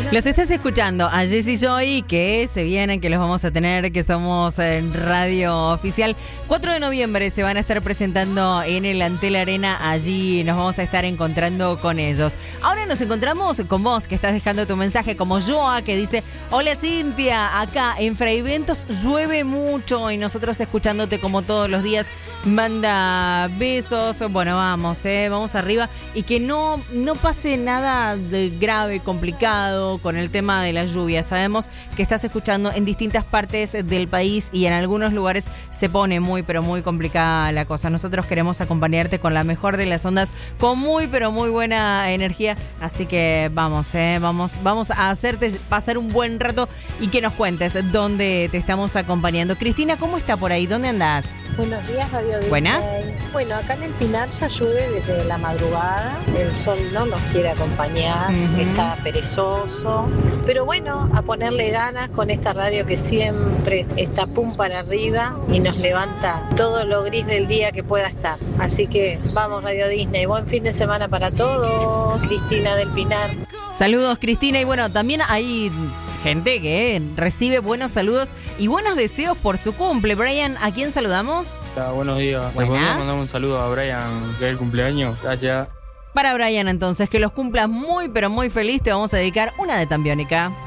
Los estás escuchando a Jessy y Joy, que se vienen, que los vamos a tener, que somos en Radio Oficial. 4 de noviembre se van a estar presentando en el Antel Arena. Allí nos vamos a estar encontrando con ellos. Ahora nos encontramos con vos, que estás dejando tu mensaje, como Joa, que dice: hola Cintia, acá en Fraiventos llueve mucho y nosotros escuchándote como todos los días. Manda besos. Bueno, vamos arriba. Y que no pase nada de grave, complicado con el tema de la lluvia. Sabemos que estás escuchando en distintas partes del país y en algunos lugares se pone muy, pero muy complicada la cosa. Nosotros queremos acompañarte con la mejor de las ondas, con muy, pero muy buena energía. Así que vamos a hacerte pasar un buen rato y que nos cuentes dónde te estamos acompañando. Cristina, ¿cómo está por ahí? ¿Dónde andás? Buenos días, Radio Disney. Buenas. Bueno, acá en el Pinar ya llueve desde la madrugada. El sol no nos quiere acompañar, está perezoso. Pero bueno, a ponerle ganas con esta radio que siempre está pum para arriba y nos levanta todo lo gris del día que pueda estar. Así que vamos, Radio Disney. Buen fin de semana para todos. Cristina del Pinar. Saludos, Cristina. Y bueno, también hay gente que recibe buenos saludos y buenos deseos por su cumple. Brian, ¿a quién saludamos? Buenos días. ¿Le podemos mandar un saludo a Brian, que es el cumpleaños? Gracias. Para Brian, entonces, que los cumplas muy, pero muy feliz. Te vamos a dedicar una de Tambiónica.